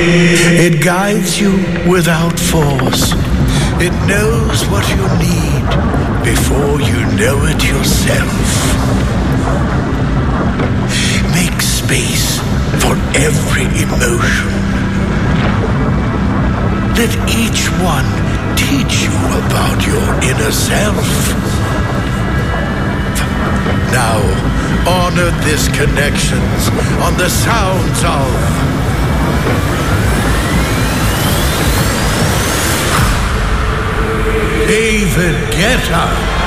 It guides you without force. It knows what you need before you know it yourself. Make space for every emotion. Let each one teach you about your inner self. Now, honor this connections on the sounds of David Guetta.